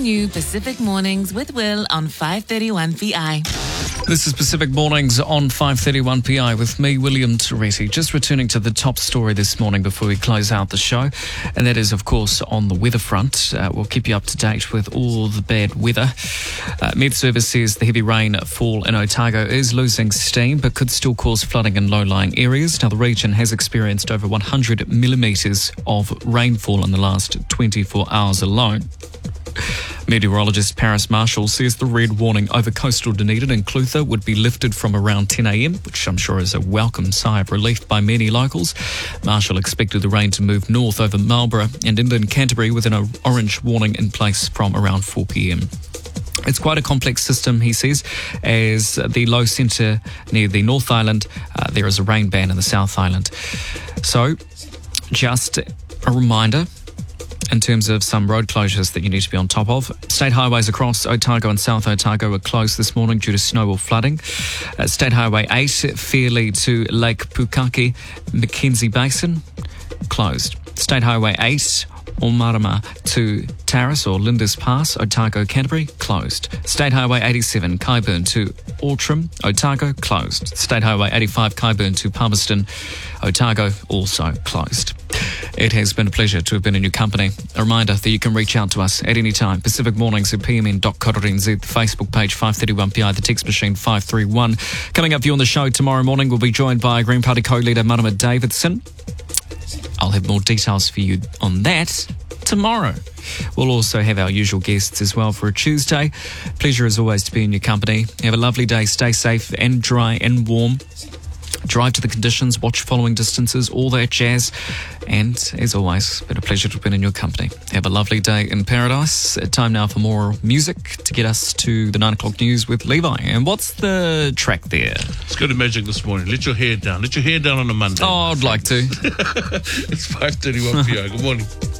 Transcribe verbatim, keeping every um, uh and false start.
new Pacific Mornings with Will on five thirty-one P I. This is Pacific Mornings on five thirty-one P I with me, William Toretti. Just returning to the top story this morning before we close out the show, and that is, of course, on the weather front. Uh, we'll keep you up to date with all the bad weather. Uh, Met Service says the heavy rainfall in Otago is losing steam, but could still cause flooding in low-lying areas. Now, the region has experienced over one hundred millimetres of rainfall in the last twenty-four hours alone. Meteorologist Paris Marshall says the red warning over coastal Dunedin and Clutha would be lifted from around ten a.m, which I'm sure is a welcome sigh of relief by many locals. Marshall expected the rain to move north over Marlborough and inland Canterbury with an orange warning in place from around four p.m. It's quite a complex system, he says, as the low centre near the North Island, uh, there is a rain ban in the South Island. So, just a reminder in terms of some road closures that you need to be on top of. State highways across Otago and South Otago are closed this morning due to snow or flooding. Uh, State Highway eight, Fairley to Lake Pukaki, Mackenzie Basin, closed. State Highway eight, Omarama to Taris or Lindis Pass, Otago, Canterbury, closed. State Highway eighty-seven, Kyburn to Altram, Otago, closed. State Highway eighty-five, Kyburn to Palmerston, Otago, also closed. It has been a pleasure to have been in your company. A reminder that you can reach out to us at any time. Pacific Mornings at p m n dot co dot n z, the Facebook page five thirty-one P I, the text machine five three one. Coming up for you on the show tomorrow morning, we'll be joined by Green Party co-leader Marama Davidson. I'll have more details for you on that tomorrow. We'll also have our usual guests as well for a Tuesday. Pleasure as always to be in your company. Have a lovely day. Stay safe and dry and warm. Drive to the conditions, watch following distances, all that jazz. And as always, been a pleasure to have been in your company. Have a lovely day in paradise. Time now for more music to get us to the nine o'clock news with Levi. And what's the track there? Let's go to Magic this morning. Let your hair down. Let your hair down on a Monday. Oh, I'd like to. It's five thirty-one P I. Good morning.